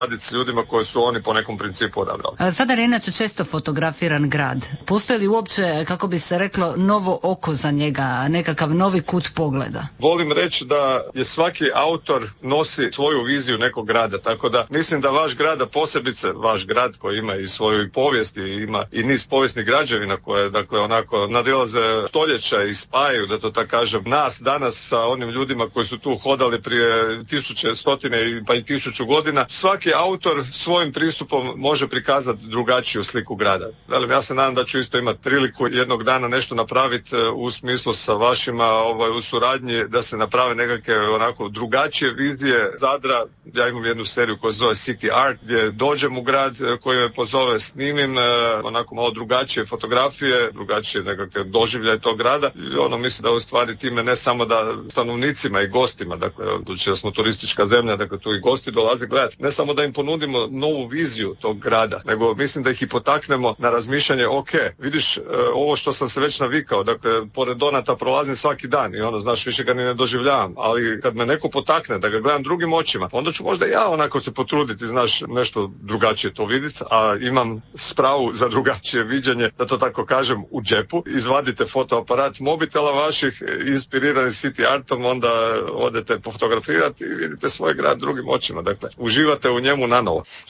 raditi s ljudima koje su oni po nekom principu odabrali. Sada je inače često fotografiran grad. Postoji li uopće, kako bi se reklo, novo oko za njega, nekakav novi kut pogleda? Volim reći da je svaki autor nosi svoju viziju nekog grada, tako da mislim da vaš grad, a posebice vaš grad koji ima i svoju povijest i ima i niz povijesnih građevina koje dakle onako nadilaze stoljeća i spajaju, da to tako kažem, nas danas sa onim ljudima koji su tu hodali prije tisuće, stotine pa i 1000 godina. Svaki autor svojim pristupom može prikazati drugačiju sliku grada. Ja se nadam da ću isto imati priliku jednog dana nešto napraviti u smislu sa vašima u suradnji, da se naprave nekakve onako drugačije vizije Zadra. Ja imam jednu seriju koja se zove City Art, gdje dođem u grad koji me pozove, snimim onako malo drugačije fotografije, drugačije nekakve doživljaje tog grada. I mislim da u stvari time ne samo da stanovnicima i gostima, dakle budući da smo turistička zemlja, dakle tu i gosti dolaze gledati, ne samo da im ponudimo novu viziju tog grada, nego mislim da ih i potaknemo na razmišljanje, ok, vidiš ovo što sam se već navikao, dakle pored Donata prolazim svaki dan i znaš, više ga ni ne doživljavam, ali kad me neko potakne da ga gledam drugim očima, onda ću možda ja onako se potruditi, znaš, nešto drugačije to vidjeti, a imam spravu za drugačije viđenje, da to tako kažem, u džepu. Izvadite fotoaparat mobitela vaših, inspirirani City Artom, onda odete fotografirati i vidite svoj grad drugim očima, dakle uživate u njemu nanovo.